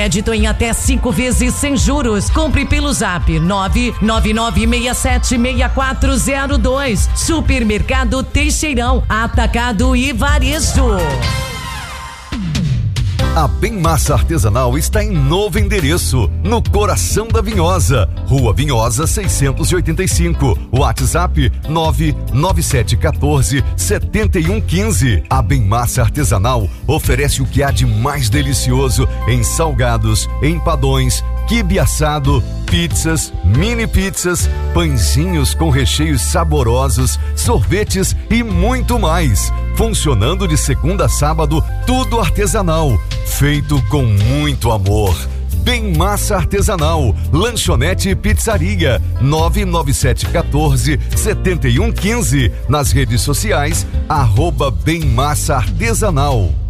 crédito em até 5 vezes sem juros. Compre pelo Zap 999676402. Supermercado Teixeirão, Atacado e Varejo. A Bem Massa Artesanal está em novo endereço, no coração da Vinhosa, Rua Vinhosa 685, WhatsApp 99714-7115. A Bem Massa Artesanal oferece o que há de mais delicioso em salgados, empadões, quibe assado, pizzas, mini pizzas, pãezinhos com recheios saborosos, sorvetes e muito mais. Funcionando de segunda a sábado, tudo artesanal, feito com muito amor. Bem Massa Artesanal, lanchonete e pizzaria, 99714-7115. Nas redes sociais, @Bem Massa Artesanal.